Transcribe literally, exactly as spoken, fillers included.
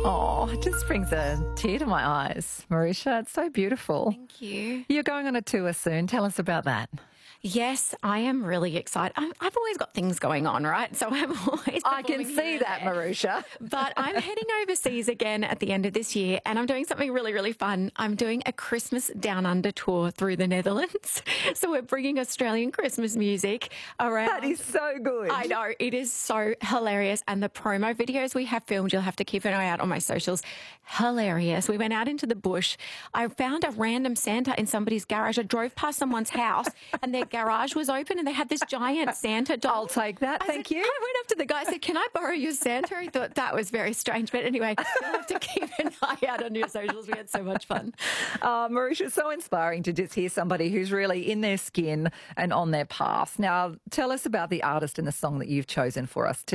Oh, it just brings a tear to my eyes, Marisha. It's so beautiful. Thank you. You're going on a tour soon. Tell us about that. Yes, I am really excited. I'm, I've always got things going on, right? So I'm always I can performing see here that, and there. Marisha. But I'm heading overseas again at the end of this year, and I'm doing something really, really fun. I'm doing a Christmas Down Under tour through the Netherlands. So we're bringing Australian Christmas music around. That is so good. I know, it is so hilarious. And the promo videos we have filmed, you'll have to keep an eye out on my socials. Hilarious. We went out into the bush. I found a random Santa in somebody's garage. I drove past someone's house and their garage was open and they had this giant Santa doll. I'll take that. I Thank said, you. I went up to the guy and said, "Can I borrow your Santa?" He thought that was very strange. But anyway, you'll have to keep an eye out on your socials. We had so much fun. Uh, Marisha, it's so inspiring to just hear somebody who's really in their skin and on their path. Now, tell us about the artist and the song that you've chosen for us